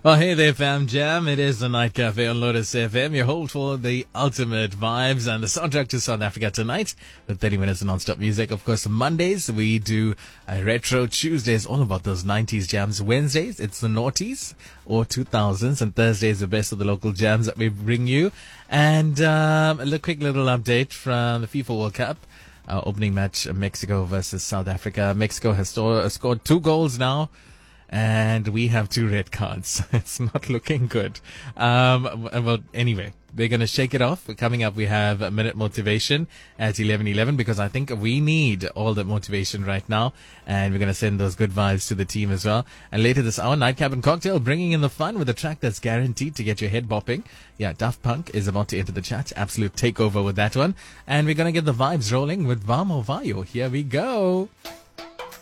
Oh, hey there, fam jam. It is the Night Cafe on Lotus FM. Your hold for the ultimate vibes and the soundtrack to South Africa tonight with 30 minutes of non-stop music. Of course, Mondays, we do a retro. Tuesdays, all about those 90s jams. Wednesdays, it's the noughties or 2000s. And Thursdays, the best of the local jams that we bring you. And a quick little update from the FIFA World Cup. Opening match, Mexico versus South Africa. Mexico has scored 2 goals now. And we have 2 red cards. It's not looking good. Well, anyway, we're going to shake it off. Coming up, we have a Minute Motivation at 11:11 because I think we need all that motivation right now. And we're going to send those good vibes to the team as well. And later this hour, Nightcap and Cocktail bringing in the fun with a track that's guaranteed to get your head bopping. Yeah, Daft Punk is about to enter the chat. Absolute takeover with that one. And we're going to get the vibes rolling with Vamo Vayo. Here we go.